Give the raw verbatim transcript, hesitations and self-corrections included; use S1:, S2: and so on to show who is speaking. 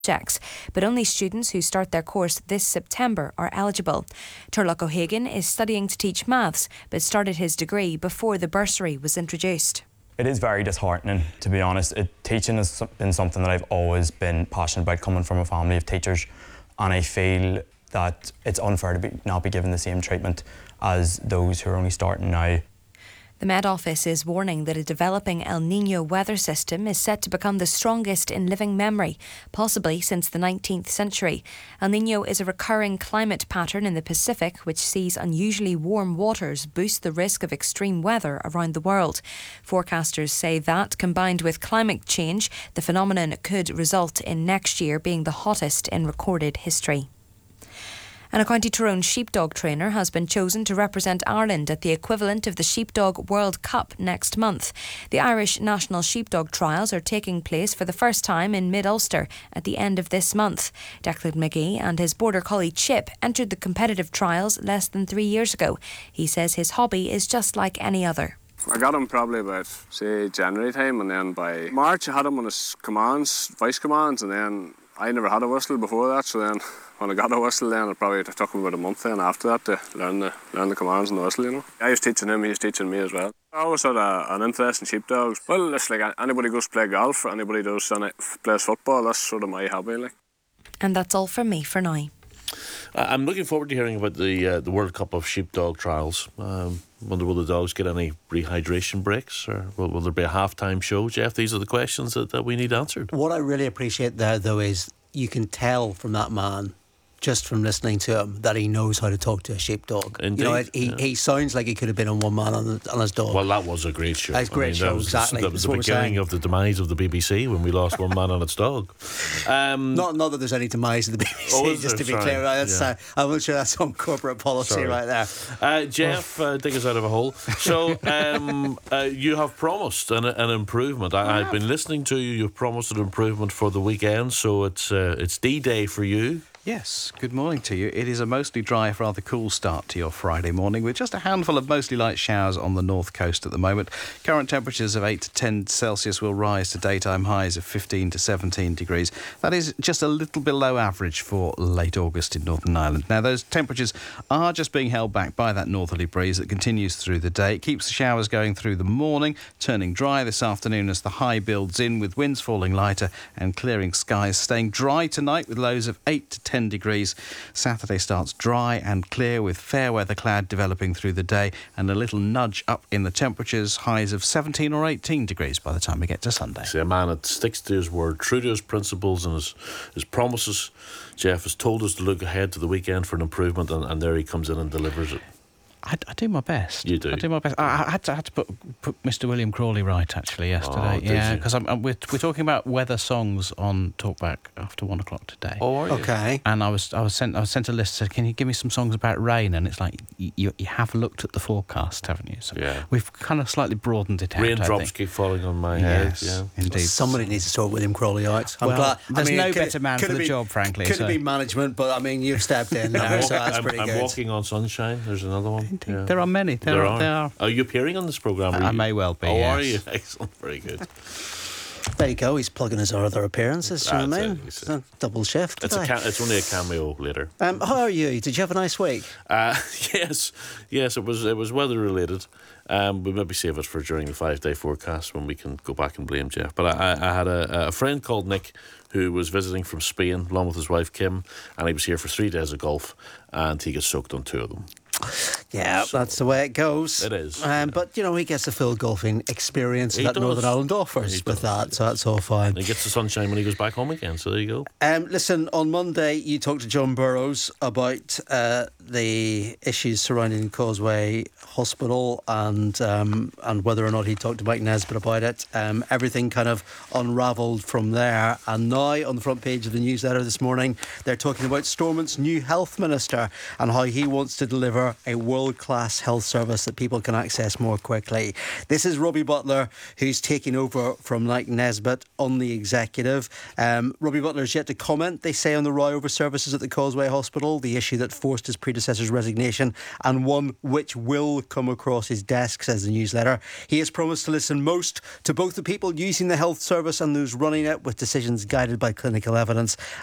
S1: subjects, but only students who start their course this September are eligible. Turlough O'Hagan is studying to teach maths, but started his degree before the bursary was introduced.
S2: It is very disheartening, to be honest. It, teaching has been something that I've always been passionate about, coming from a family of teachers, and I feel that it's unfair to be, not be given the same treatment as those who are only starting now.
S1: The Met Office is warning that a developing El Niño weather system is set to become the strongest in living memory, possibly since the nineteenth century. El Niño is a recurring climate pattern in the Pacific which sees unusually warm waters boost the risk of extreme weather around the world. Forecasters say that, combined with climate change, the phenomenon could result in next year being the hottest in recorded history. And a County Tyrone sheepdog trainer has been chosen to represent Ireland at the equivalent of the Sheepdog World Cup next month. The Irish National Sheepdog Trials are taking place for the first time in mid-Ulster at the end of this month. Declan McGee and his border collie Chip entered the competitive trials less than three years ago. He says his hobby is just like any other.
S3: I got him probably about, say, January time, and then by March I had him on his commands, voice commands, and then I never had a whistle before that, so then when I got a whistle then it probably took him about a month then after that to learn the learn the commands and the whistle, you know. I was teaching him, he was teaching me as well. I always had a, an interest in sheepdogs. Well, it's like anybody goes to play golf, or anybody does any, plays football, that's sort of my hobby, like.
S1: And that's all from me for now.
S4: I'm looking forward to hearing about the uh, the World Cup of Sheepdog Trials. Um, wonder will the dogs get any rehydration breaks, or will, will there be a halftime show, Jeff? These are the questions that, that we need answered.
S5: What I really appreciate there, though, is you can tell from that man, just from listening to him, that he knows how to talk to a sheepdog.
S4: Indeed,
S5: you know, he,
S4: yeah.
S5: he sounds like he could have been on One Man on, on His Dog.
S4: Well, that was a great show.
S5: That's a great
S4: I mean,
S5: show,
S4: that was
S5: exactly.
S4: The, that was
S5: That's
S4: the beginning
S5: saying.
S4: of the demise of the B B C when we lost One Man on its Dog. Um,
S5: not, not that there's any demise of the B B C,
S4: oh,
S5: just to be
S4: Sorry.
S5: clear. That's,
S4: Yeah.
S5: uh, I'm not sure that's some corporate policy
S4: Sorry.
S5: right there.
S4: Uh, Jeff, uh, dig us out of a hole. So, um, uh, you have promised an, an improvement. I, I've been listening to you. You've promised an improvement for the weekend, so it's uh, it's D-Day for you.
S6: Yes, good morning to you. It is a mostly dry, rather cool start to your Friday morning with just a handful of mostly light showers on the north coast at the moment. Current temperatures of eight to ten Celsius will rise to daytime highs of fifteen to seventeen degrees. That is just a little below average for late August in Northern Ireland. Now, those temperatures are just being held back by that northerly breeze that continues through the day. It keeps the showers going through the morning, turning dry this afternoon as the high builds in, with winds falling lighter and clearing skies. Staying dry tonight with lows of eight to ten degrees. Saturday starts dry and clear with fair weather cloud developing through the day and a little nudge up in the temperatures, highs of seventeen or eighteen degrees by the time we get to Sunday.
S4: See, a man that sticks to his word, true to his principles and his, his promises. Jeff has told us to look ahead to the weekend for an improvement, and, and there he comes in and delivers it.
S6: I, I do my best.
S4: You do.
S6: I do my best. I, I had to I had to put, put Mister William Crawley right actually yesterday.
S4: Oh, did
S6: yeah,
S4: you?
S6: because I'm, I'm we're, we're talking about weather songs on Talkback after one o'clock today.
S4: Oh, are you?
S5: Okay.
S6: And I was I was sent I was sent a list. Said, can you give me some songs about rain? And it's like you you, you have looked at the forecast, haven't you? So
S4: Yeah.
S6: we've kind of slightly broadened it out. I
S4: Raindrops
S6: think.
S4: keep falling on my
S6: Yes,
S4: head. Yeah.
S6: indeed.
S5: Somebody needs to sort William Crawley out. I'm
S6: Well,
S5: glad.
S6: there's
S5: I mean,
S6: no
S5: it could-
S6: better man
S5: could
S6: for
S5: have
S6: the
S5: been-
S6: job, frankly,
S5: Could
S6: so-
S5: have been management, but I mean, you've stepped in now,
S4: I'm,
S5: so that's
S4: I'm,
S5: pretty
S4: I'm
S5: good.
S4: walking on sunshine. There's another one.
S6: Indeed.
S4: Yeah.
S6: There are many. There,
S4: There
S6: are,
S4: are.
S6: There are.
S4: Are you appearing on this programme?
S6: I may well be,
S4: Oh,
S6: yes.
S4: are you? Excellent. Very good.
S5: There you go. He's plugging his other appearances. Do you know what I
S4: That's
S5: mean?
S4: it,
S5: It's
S4: it's
S5: a double shift
S4: It's, a
S5: today.
S4: ca- it's only a cameo later.
S5: Um, how are you? Did you have a nice week?
S4: Uh, yes, yes, it was it was weather related. Um, we'll maybe save it for during the five day forecast when we can go back and blame Jeff. But I, I, I had a, a friend called Nick who was visiting from Spain along with his wife Kim, and he was here for three days of golf, and he got soaked on two of them.
S5: Yeah,
S4: So-
S5: that's the way it goes.
S4: It is,
S5: Um,
S4: yeah.
S5: But, you know, he gets the full golfing experience
S4: He
S5: that
S4: does.
S5: Northern Ireland offers
S4: He
S5: with
S4: does,
S5: that,
S4: yes.
S5: so that's all fine.
S4: And he gets the sunshine when he goes back home again, so there you go.
S5: Um, listen, on Monday you talked to John Burrows about uh, the issues surrounding Causeway Hospital and um, and whether or not he talked to Mike Nesbitt about it. Um, everything kind of unravelled from there. And now on the front page of the newsletter this morning, they're talking about Stormont's new health minister and how he wants to deliver a world-class health service that people can access more quickly. This is Robbie Butler, who's taking over from Mike Nesbitt on the executive. Um, Robbie Butler has yet to comment, they say, on the row over services at the Causeway Hospital, the issue that forced his predecessor predecessor's resignation and one which will come across his desk, says the newsletter. He has promised to listen most to both the people using the health service and those running it, with decisions guided by clinical evidence,